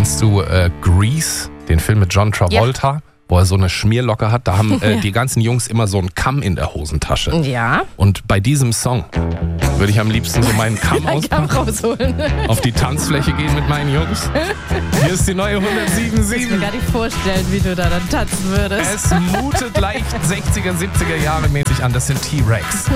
Kennst du Grease, den Film mit John Travolta, wo er so eine Schmierlocke hat? Da haben die ganzen Jungs immer so einen Kamm in der Hosentasche. Ja. Und bei diesem Song würde ich am liebsten so meinen Kamm rausholen. auf die Tanzfläche gehen mit meinen Jungs. Hier ist die neue 107.7. Ich kann mir gar nicht vorstellen, wie du da dann tanzen würdest. Es mutet leicht 60er, 70er Jahre mäßig an. Das sind T-Rex.